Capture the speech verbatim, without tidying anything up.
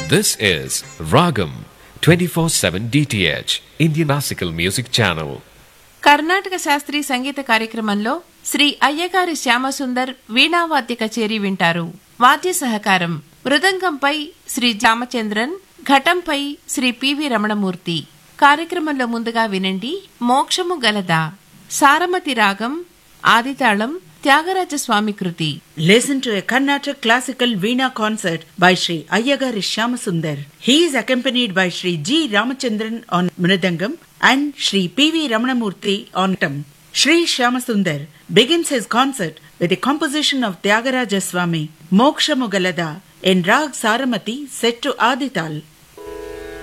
This is Ragam twenty-four seven D T H Indian Classical Music Channel. Karnataka శాస్త్రీయ సంగీత కార్యక్రమంలో శ్రీ అయ్యగారి శ్యామసుందర్ వీణావాద్య కచేరీ వింటారు. వాద్య సహకారం మృదంగంపై శ్రీ రామచంద్రన్, ఘటంపై శ్రీ పివి రమణమూర్తి. కార్యక్రమంలో ముందుగా వినండి మోక్షము గలదా, సారమతి రాగం, ఆదితాళం, త్యాగరాజస్వామి కృతి. Listen to a Carnatic classical Veena concert by Sri Ayyagari Shyamasundar. He is accompanied by Sri G. Ramachandran on Mridangam and Sri P V Ramanamurthy on Tam. Sri Shyamasundar begins his concert with a composition of Tyagaraja Swami, Moksha Mugalada, in Rag Saramati set to Adital.